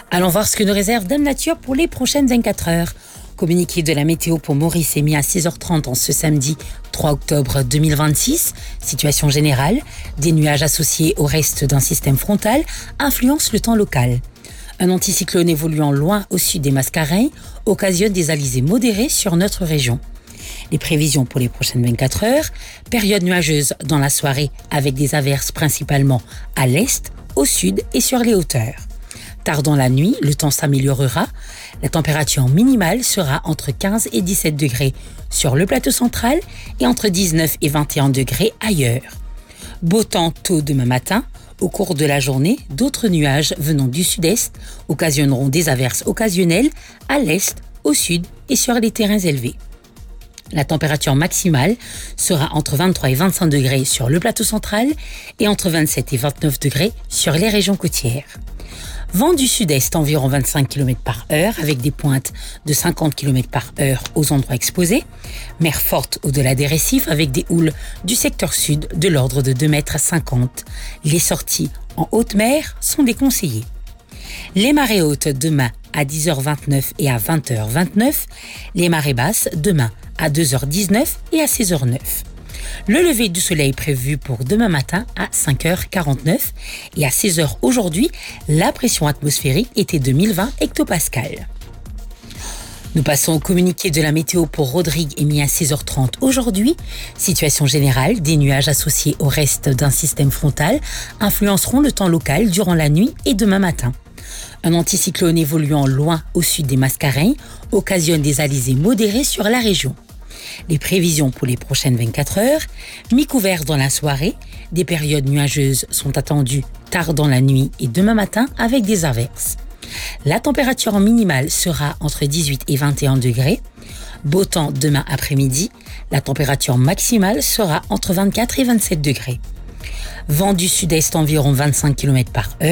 Allons voir ce que nous réserve Dame Nature pour les prochaines 24 heures. Communiqué de la météo pour Maurice émis à 6h30 en ce samedi 3 octobre 2026. Situation générale, des nuages associés au reste d'un système frontal influencent le temps local. Un anticyclone évoluant loin au sud des Mascareignes occasionne des alizés modérés sur notre région. Les prévisions pour les prochaines 24 heures, période nuageuse dans la soirée avec des averses principalement à l'est, au sud et sur les hauteurs. Tard dans la nuit, le temps s'améliorera. La température minimale sera entre 15 et 17 degrés sur le plateau central et entre 19 et 21 degrés ailleurs. Beau temps tôt demain matin. Au cours de la journée, d'autres nuages venant du sud-est occasionneront des averses occasionnelles à l'est, au sud et sur les terrains élevés. La température maximale sera entre 23 et 25 degrés sur le plateau central et entre 27 et 29 degrés sur les régions côtières. Vent du sud-est environ 25 km/h avec des pointes de 50 km/h aux endroits exposés. Mer forte au-delà des récifs avec des houles du secteur sud de l'ordre de 2,50 m. Les sorties en haute mer sont déconseillées. Les marées hautes demain à 10h29 et à 20h29. Les marées basses demain à 2h19 et à 16h09. Le lever du soleil prévu pour demain matin à 5h49 et à 16h aujourd'hui, la pression atmosphérique était de 1020 hectopascales. Nous passons au communiqué de la météo pour Rodrigue émis à 6h30 aujourd'hui. Situation générale, des nuages associés au reste d'un système frontal influenceront le temps local durant la nuit et demain matin. Un anticyclone évoluant loin au sud des Mascareignes occasionne des alizés modérés sur la région. Les prévisions pour les prochaines 24 heures, mi-couvert dans la soirée, des périodes nuageuses sont attendues tard dans la nuit et demain matin avec des averses. La température minimale sera entre 18 et 21 degrés. Beau temps demain après-midi, la température maximale sera entre 24 et 27 degrés. Vent du sud-est environ 25 km/h.